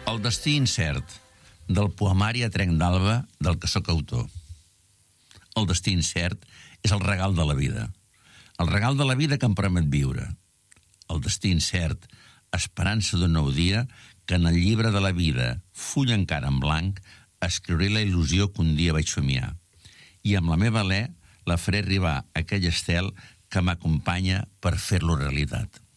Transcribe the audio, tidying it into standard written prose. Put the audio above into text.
El destí incert, del poemari a trenc d'alba del que sóc autor. El destí incert és el regal de la vida. El regal de la vida que em permet viure. El destí incert, esperança d'un nou dia, que en el llibre de la vida, full encara en blanc, escriuré la il·lusió que un dia vaig somiar. I amb la meva alè la faré arribar a aquell estel que m'acompanya per fer-lo realitat.